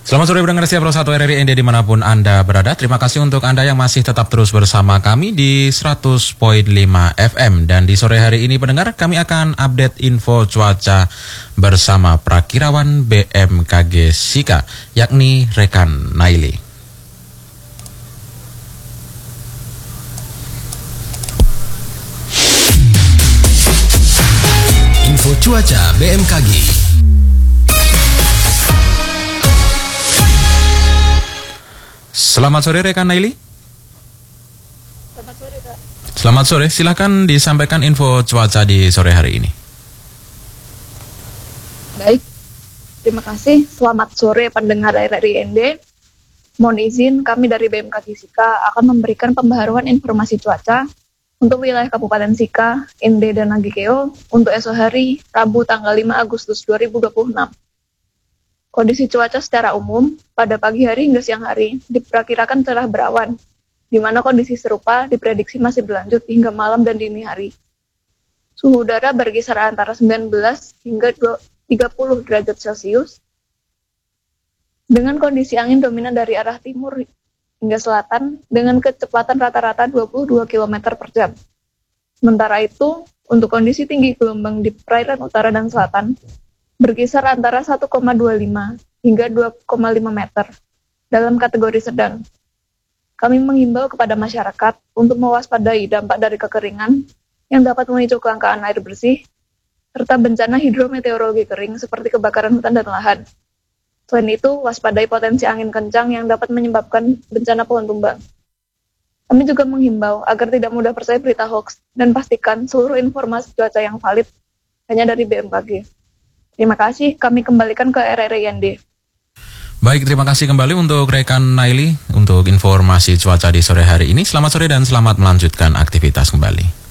Selamat sore pendengar setia Pro 1 RRI ND dimanapun Anda berada. Terima kasih untuk Anda yang masih tetap terus bersama kami di 100.5 FM. Dan di sore hari ini pendengar, kami akan update info cuaca bersama Prakirawan BMKG Sika, yakni rekan Naili. Info cuaca BMKG. Selamat sore rekan Naili. Selamat sore, Kak. Selamat sore, silakan disampaikan info cuaca di sore hari ini. Baik, terima kasih. Selamat sore pendengar RRI ND. Mohon izin, kami dari BMKG Sika akan memberikan pembaharuan informasi cuaca untuk wilayah Kabupaten Sika, ND, dan Nagikeo untuk esok hari, Rabu tanggal 5 Agustus 2026. Kondisi cuaca secara umum, pada pagi hari hingga siang hari, diperkirakan cerah berawan, di mana kondisi serupa diprediksi masih berlanjut hingga malam dan dini hari. Suhu udara berkisar antara 19 hingga 30 derajat Celcius, dengan kondisi angin dominan dari arah timur hingga selatan, dengan kecepatan rata-rata 22 km per jam. Sementara itu, untuk kondisi tinggi gelombang di perairan utara dan selatan, berkisar antara 1,25 hingga 2,5 meter dalam kategori sedang. Kami menghimbau kepada masyarakat untuk mewaspadai dampak dari kekeringan yang dapat memicu kelangkaan air bersih, serta bencana hidrometeorologi kering seperti kebakaran hutan dan lahan. Selain itu, waspadai potensi angin kencang yang dapat menyebabkan bencana pohon tumbang. Kami juga menghimbau agar tidak mudah percaya berita hoax dan pastikan seluruh informasi cuaca yang valid hanya dari BMKG. Terima kasih, kami kembalikan ke RRI ND. Baik, terima kasih kembali untuk rekan Naili untuk informasi cuaca di sore hari ini. Selamat sore dan selamat melanjutkan aktivitas kembali.